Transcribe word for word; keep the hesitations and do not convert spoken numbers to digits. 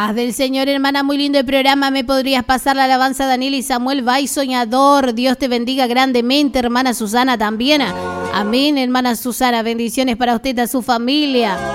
Del Señor, hermana, muy lindo el programa. ¿Me podrías pasar la alabanza Daniel y Samuel? Vai soñador. Dios te bendiga grandemente, hermana Susana también. Amén, hermana Susana. Bendiciones para usted y a su familia.